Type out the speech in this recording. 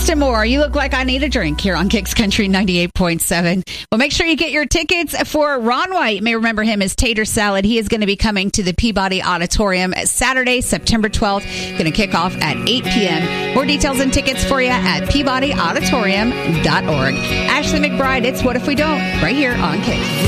West and more. You look like I need a drink here on Kicks Country 98.7. Well, make sure you get your tickets for Ron White. You may remember him as Tater Salad. He is going to be coming to the Peabody Auditorium Saturday, September 12th. Going to kick off at 8 p.m. More details and tickets for you at peabodyauditorium.org. Ashley McBride, it's What If We Don't, right here on Kicks.